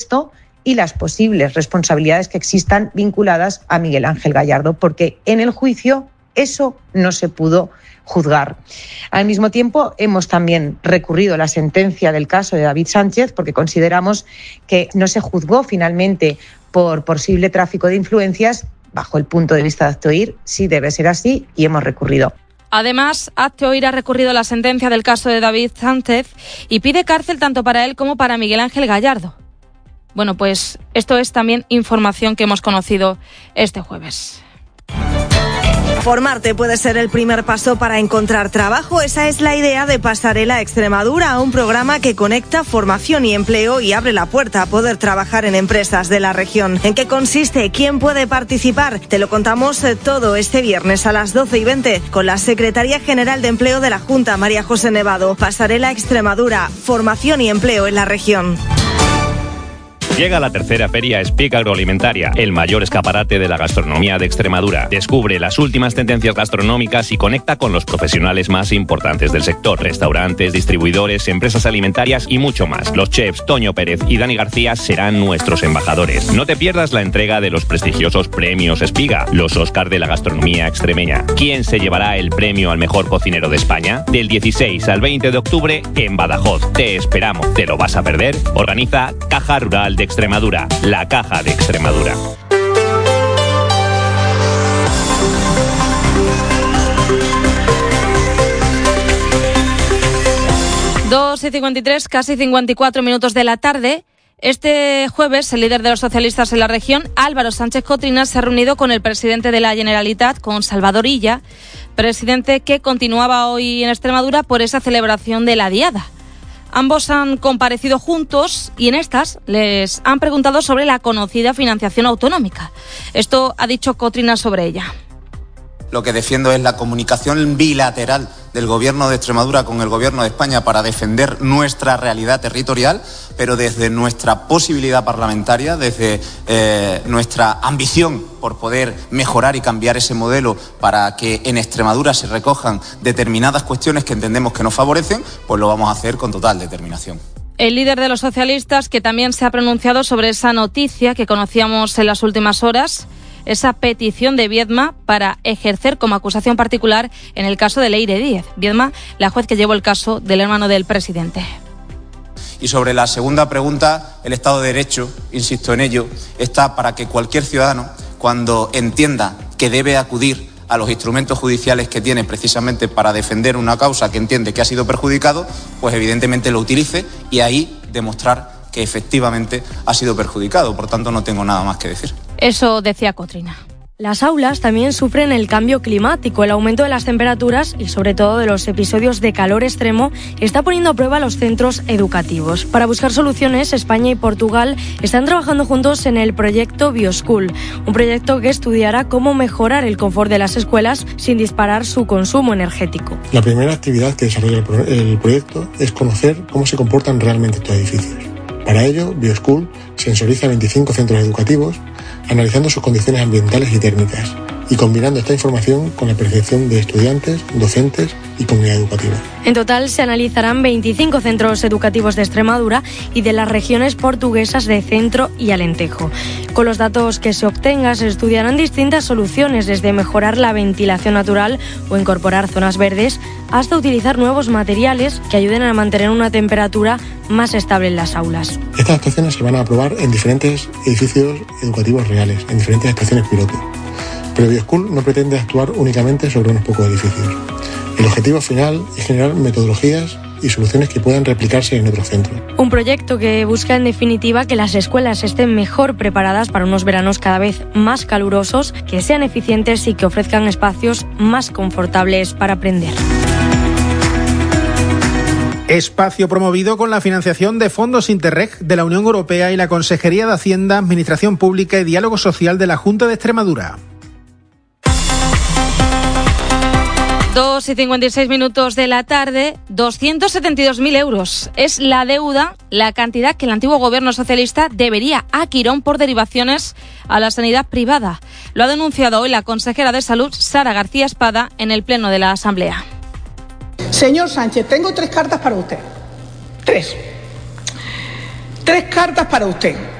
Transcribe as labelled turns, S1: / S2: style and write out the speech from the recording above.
S1: puesto y las posibles responsabilidades que existan vinculadas a Miguel Ángel Gallardo, porque en el juicio eso no se pudo juzgar. Al mismo tiempo, hemos también recurrido a la sentencia del caso de David Sánchez porque consideramos que no se juzgó finalmente por posible tráfico de influencias. Bajo el punto de vista de Hazte Oír, sí debe ser así y hemos recurrido.
S2: Además, Hazte Oír ha recurrido a la sentencia del caso de David Sánchez y pide cárcel tanto para él como para Miguel Ángel Gallardo. Bueno, pues esto es también información que hemos conocido este jueves.
S3: Formarte puede ser el primer paso para encontrar trabajo. Esa es la idea de Pasarela Extremadura, un programa que conecta formación y empleo y abre la puerta a poder trabajar en empresas de la región. ¿En qué consiste? ¿Quién puede participar? Te lo contamos todo este viernes a las 12:20 con la Secretaria General de Empleo de la Junta, María José Nevado. Pasarela Extremadura, formación y empleo en la región.
S4: Llega la tercera Feria Speak Agroalimentaria, el mayor escaparate de la gastronomía de Extremadura. Descubre las últimas tendencias gastronómicas y conecta con los profesionales más importantes del sector. Restaurantes, distribuidores, empresas alimentarias y mucho más. Los chefs Toño Pérez y Dani García serán nuestros embajadores. No te pierdas la entrega de los prestigiosos premios Espiga, los Oscar de la gastronomía extremeña. ¿Quién se llevará el premio al mejor cocinero de España? Del 16 al 20 de octubre en Badajoz. Te esperamos. ¿Te lo vas a perder? Organiza Caja Rural de Extremadura, la Caja de Extremadura.
S2: Dos y 53, casi 54 minutos de la tarde. Este jueves, el líder de los socialistas en la región, Álvaro Sánchez Cotrina, se ha reunido con el presidente de la Generalitat, con Salvador Illa, presidente que continuaba hoy en Extremadura por esa celebración de la Diada. Ambos han comparecido juntos y en estas les han preguntado sobre la conocida financiación autonómica. Esto ha dicho Cotrina sobre ella.
S5: Lo que defiendo es la comunicación bilateral del Gobierno de Extremadura con el Gobierno de España para defender nuestra realidad territorial, pero desde nuestra posibilidad parlamentaria, desde nuestra ambición por poder mejorar y cambiar ese modelo para que en Extremadura se recojan determinadas cuestiones que entendemos que nos favorecen, pues lo vamos a hacer con total determinación.
S2: El líder de los socialistas, que también se ha pronunciado sobre esa noticia que conocíamos en las últimas horas, esa petición de Viedma para ejercer como acusación particular en el caso de Leire Díez. Viedma, la juez que llevó el caso del hermano del presidente.
S5: Y sobre la segunda pregunta, el Estado de Derecho, insisto en ello, está para que cualquier ciudadano, cuando entienda que debe acudir a los instrumentos judiciales que tiene precisamente para defender una causa que entiende que ha sido perjudicado, pues evidentemente lo utilice y ahí demostrar que efectivamente ha sido perjudicado. Por tanto, no tengo nada más que decir.
S2: Eso decía Cotrina.
S6: Las aulas también sufren el cambio climático. El aumento de las temperaturas y sobre todo de los episodios de calor extremo está poniendo a prueba los centros educativos. Para buscar soluciones, España y Portugal están trabajando juntos en el proyecto Bioschool, un proyecto que estudiará cómo mejorar el confort de las escuelas sin disparar su consumo energético.
S7: La primera actividad que desarrolla el proyecto es conocer cómo se comportan realmente estos edificios. Para ello, Bioschool sensoriza 25 centros educativos, analizando sus condiciones ambientales y térmicas y combinando esta información con la percepción de estudiantes, docentes y comunidad educativa.
S6: En total se analizarán 25 centros educativos de Extremadura y de las regiones portuguesas de Centro y Alentejo. Con los datos que se obtengan se estudiarán distintas soluciones, desde mejorar la ventilación natural o incorporar zonas verdes hasta utilizar nuevos materiales que ayuden a mantener una temperatura más estable en las aulas.
S7: Estas actuaciones se van a aprobar en diferentes edificios educativos reales, en diferentes estaciones piloto. Pero Bioschool no pretende actuar únicamente sobre unos pocos edificios. El objetivo final es generar metodologías y soluciones que puedan replicarse en otros centros.
S6: Un proyecto que busca en definitiva que las escuelas estén mejor preparadas para unos veranos cada vez más calurosos, que sean eficientes y que ofrezcan espacios más confortables para aprender.
S8: Espacio promovido con la financiación de fondos Interreg de la Unión Europea y la Consejería de Hacienda, Administración Pública y Diálogo Social de la Junta de Extremadura.
S2: 2 y 56 minutos de la tarde, 272.000 euros. Es la deuda, la cantidad que el antiguo gobierno socialista debería a Quirón por derivaciones a la sanidad privada. Lo ha denunciado hoy la consejera de Salud, Sara García Espada, en el pleno de la Asamblea.
S9: Señor Sánchez, tengo 3 cartas para usted. 3 cartas para usted.